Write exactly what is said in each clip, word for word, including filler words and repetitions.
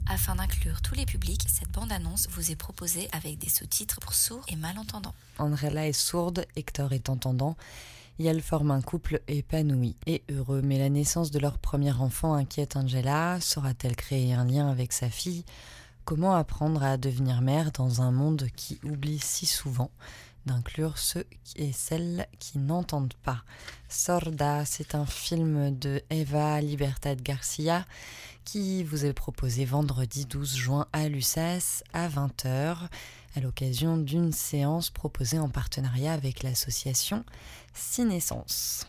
Afin d'inclure tous les publics, cette bande-annonce vous est proposée avec des sous-titres pour sourds et malentendants. Andrella est sourde, Hector est entendant. Et elles forment un couple épanoui et heureux. Mais la naissance de leur premier enfant inquiète Angela. Saura-t-elle créer un lien avec sa fille ? Comment apprendre à devenir mère dans un monde qui oublie si souvent d'inclure ceux et celles qui n'entendent pas ? Sorda, c'est un film de Eva Libertad Garcia qui vous est proposé vendredi douze juin à l'U S A S à vingt heures à l'occasion d'une séance proposée en partenariat avec l'association Cinescence.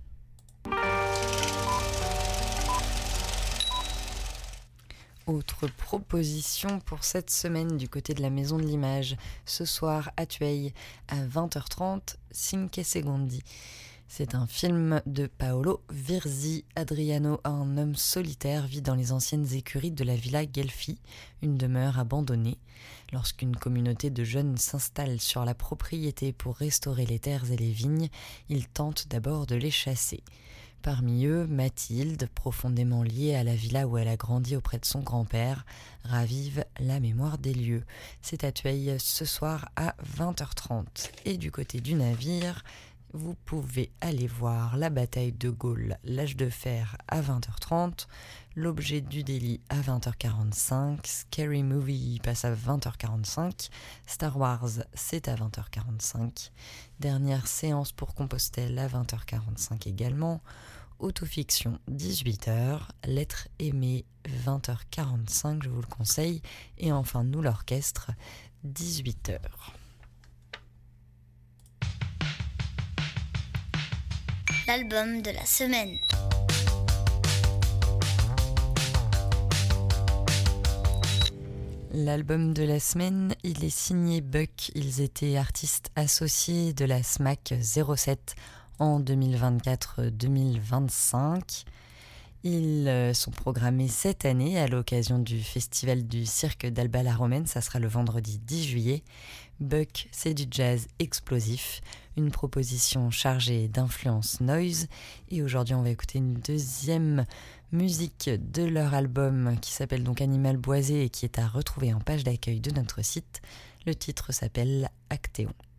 Autre proposition pour cette semaine du côté de la Maison de l'Image. Ce soir à Tueil à vingt heures trente, Cinque Secondi. C'est un film de Paolo Virzi. Adriano, un homme solitaire, vit dans les anciennes écuries de la Villa Guelfi, une demeure abandonnée. Lorsqu'une communauté de jeunes s'installe sur la propriété pour restaurer les terres et les vignes, il tente d'abord de les chasser. Parmi eux, Mathilde, profondément liée à la villa où elle a grandi auprès de son grand-père, ravive la mémoire des lieux. C'est à Tueil ce soir à vingt heures trente. Et du côté du navire, vous pouvez aller voir la bataille de Gaulle, l'âge de fer à vingt heures trente, l'objet du délit à vingt heures quarante-cinq, Scary Movie passe à vingt heures quarante-cinq, Star Wars c'est à vingt heures quarante-cinq, dernière séance pour Compostelle à vingt heures quarante-cinq également, Autofiction dix-huit heures, Lettres aimées vingt heures quarante-cinq, je vous le conseille, et enfin Nous l'orchestre dix-huit heures. L'album de la semaine. L'album de la semaine, il est signé Buck. Ils étaient artistes associés de la S M A C zéro sept en deux mille vingt-quatre deux mille vingt-cinq. Ils sont programmés cette année à l'occasion du festival du cirque d'Alba la Romaine. Ça sera le vendredi dix juillet. Buck, c'est du jazz explosif, une proposition chargée d'influence noise. Et aujourd'hui, on va écouter une deuxième musique de leur album qui s'appelle donc Animal Boisé et qui est à retrouver en page d'accueil de notre site. Le titre s'appelle Actéon.